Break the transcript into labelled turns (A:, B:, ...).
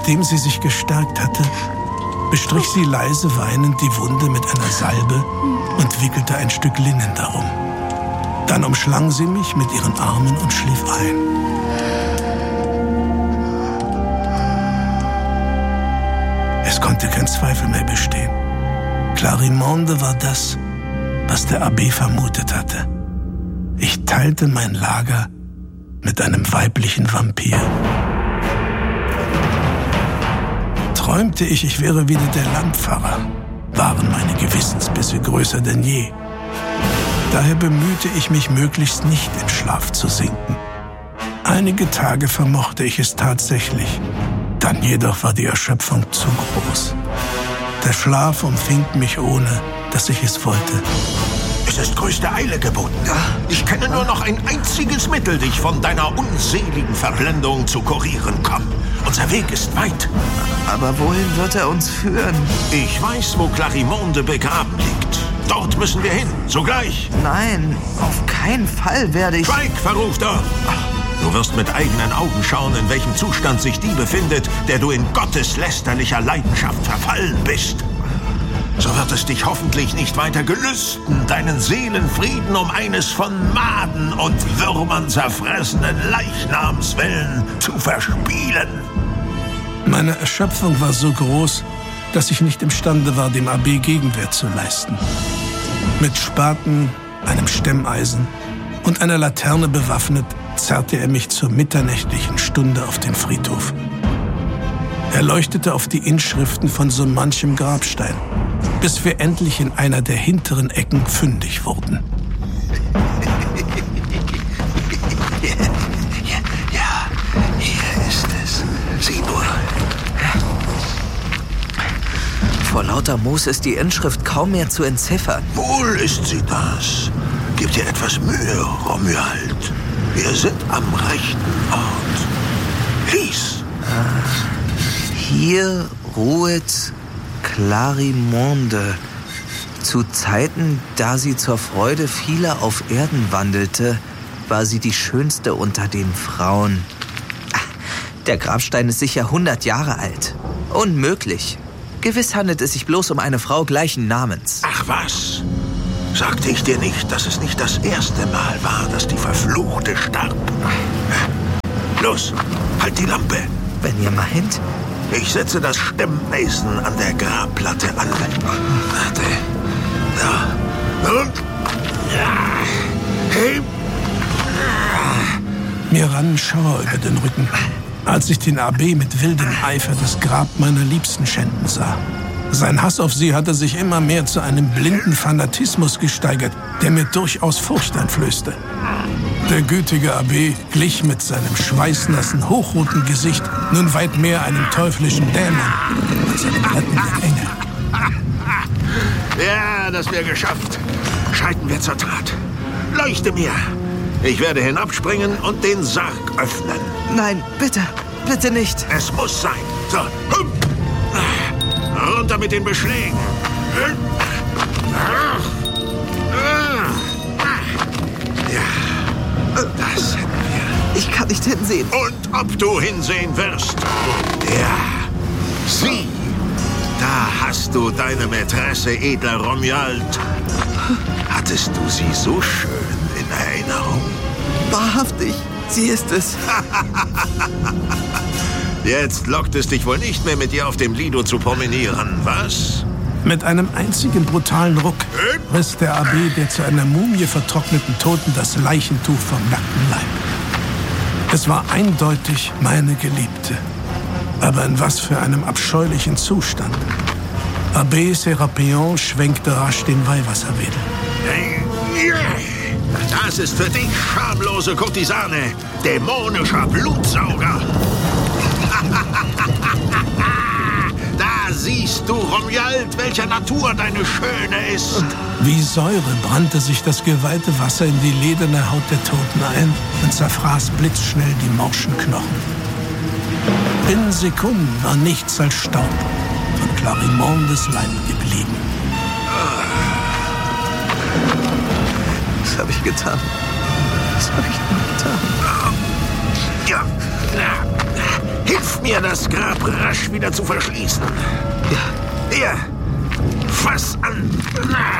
A: Nachdem sie sich gestärkt hatte, bestrich sie leise weinend die Wunde mit einer Salbe und wickelte ein Stück Linnen darum. Dann umschlang sie mich mit ihren Armen und schlief ein. Es konnte kein Zweifel mehr bestehen. Clarimonde war das, was der Abbé vermutet hatte. Ich teilte mein Lager mit einem weiblichen Vampir. Träumte ich wäre wieder der Landpfarrer, waren meine Gewissensbisse größer denn je. Daher bemühte ich mich, möglichst nicht in Schlaf zu sinken. Einige Tage vermochte ich es tatsächlich, dann jedoch war die Erschöpfung zu groß. Der Schlaf umfing mich, ohne dass ich es wollte.
B: Es ist größte Eile geboten. Ich kenne nur noch ein einziges Mittel, dich von deiner unseligen Verblendung zu kurieren. Komm, unser Weg ist weit.
C: Aber wohin wird er uns führen?
B: Ich weiß, wo Clarimonde begraben liegt. Dort müssen wir hin, sogleich.
C: Nein, auf keinen Fall werde ich...
B: Schweig, Verruchter! Du wirst mit eigenen Augen schauen, in welchem Zustand sich die befindet, der du in gotteslästerlicher Leidenschaft verfallen bist. So wird es dich hoffentlich nicht weiter gelüsten, deinen Seelenfrieden um eines von Maden und Würmern zerfressenen Leichnams willen zu verspielen.
A: Meine Erschöpfung war so groß, dass ich nicht imstande war, dem Abbé Gegenwehr zu leisten. Mit Spaten, einem Stemmeisen und einer Laterne bewaffnet, zerrte er mich zur mitternächtlichen Stunde auf den Friedhof. Er leuchtete auf die Inschriften von so manchem Grabstein, bis wir endlich in einer der hinteren Ecken fündig wurden.
B: Ja, hier ist es. Sieh nur.
C: Vor lauter Moos ist die Inschrift kaum mehr zu entziffern.
B: Wohl ist sie das. Gib dir etwas Mühe, Romuald. Wir sind am rechten Ort. Lies.
C: Hier ruhet Clarimonde. Zu Zeiten, da sie zur Freude vieler auf Erden wandelte, war sie die schönste unter den Frauen. Der Grabstein ist sicher 100 Jahre alt. Unmöglich. Gewiss handelt es sich bloß um eine Frau gleichen Namens.
B: Ach was? Sagte ich dir nicht, dass es nicht das erste Mal war, dass die Verfluchte starb? Los, halt die Lampe.
C: Wenn ihr meint.
B: Ich setze das Stemmeisen an der Grabplatte an. Warte. Da. Und. Ja. Hey.
A: Mir rannen Schauer über den Rücken, als ich den Abbé mit wildem Eifer das Grab meiner Liebsten schänden sah. Sein Hass auf sie hatte sich immer mehr zu einem blinden Fanatismus gesteigert, der mir durchaus Furcht einflößte. Der gütige Abbé glich mit seinem schweißnassen, hochroten Gesicht nun weit mehr einem teuflischen Dämon als einem rettenden Engel.
B: Ja, das wäre geschafft. Schreiten wir zur Tat. Leuchte mir. Ich werde hinabspringen und den Sarg öffnen.
C: Nein, bitte, bitte nicht.
B: Es muss sein. So, hup. Runter mit den Beschlägen. Ja, das hätten wir.
C: Ich kann nicht hinsehen.
B: Und ob du hinsehen wirst. Ja, sieh. Da hast du deine Mätresse, edler Romuald. Hattest du sie so schön in Erinnerung?
C: Wahrhaftig, sie ist es.
B: Jetzt lockt es dich wohl nicht mehr, mit ihr auf dem Lido zu promenieren, was?
A: Mit einem einzigen brutalen Ruck riss der Abbé der zu einer Mumie vertrockneten Toten das Leichentuch vom nackten Leib. Es war eindeutig meine Geliebte. Aber in was für einem abscheulichen Zustand. Abbé Serapion schwenkte rasch den Weihwasserwedel.
B: Das ist für dich, schamlose Kurtisane, dämonischer Blutsauger. Da siehst du, Romuald, welcher Natur deine Schöne ist.
A: Und wie Säure brannte sich das geweihte Wasser in die lederne Haut der Toten ein und zerfraß blitzschnell die morschen Knochen. Binnen Sekunden war nichts als Staub von Clarimondes Leib geblieben.
C: Was habe ich getan? Was habe ich nur getan?
B: Ja. Hilf mir, mir das Grab rasch wieder zu verschließen.
C: Ja.
B: Hier, fass an. Na.